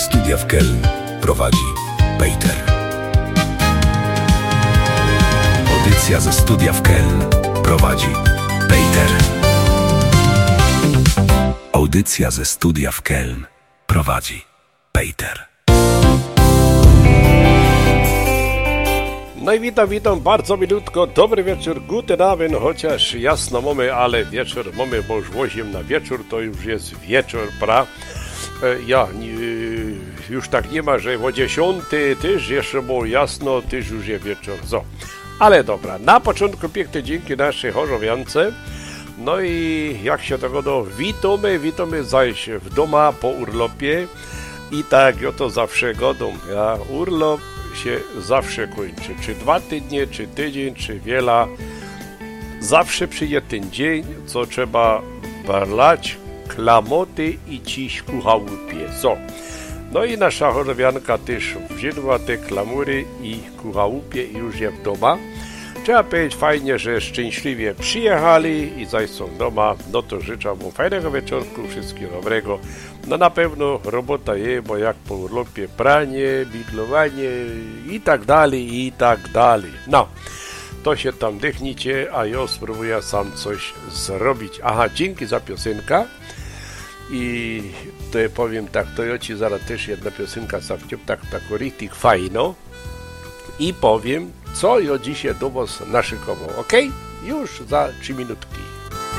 studia w Keln prowadzi Peter. Audycja ze studia w Keln prowadzi Peter. Audycja ze studia w Keln prowadzi Peter. No i witam bardzo milutko, dobry wieczór, guten Abend, chociaż jasno mamy, ale wieczór mamy, bo już łoziem na wieczór, to już jest wieczór, pra? Już tak nie ma, że o 10 też jeszcze było jasno, też już jest wieczór, so. Ale dobra, na początku piękne dzięki naszej chorzowiance. No i jak się tego witamy zaś w doma po urlopie i tak oto zawsze godą, urlop się zawsze kończy, czy 2 tygodnie, czy tydzień, czy wiele, zawsze przyjdzie ten dzień, co trzeba barlać klamoty i ciś ku chałupie, so. No i nasza chorzowianka też wzięła te klamury i ku chałupie i już jest doma. Trzeba powiedzieć fajnie, że szczęśliwie przyjechali i zaś są doma, no to życzę mu fajnego wieczorku, wszystkiego dobrego. No na pewno robota jest, bo jak po urlopie pranie, biglowanie i tak dalej. No, to się tam dychnicie, a ja spróbuję sam coś zrobić. Aha, dzięki za piosenkę. I to ja powiem tak, to ja ci zaraz też jedna piosenka zawciął, tak richtig fajno. I powiem, co ja dzisiaj do was naszykował, ok? Już za 3 minutki.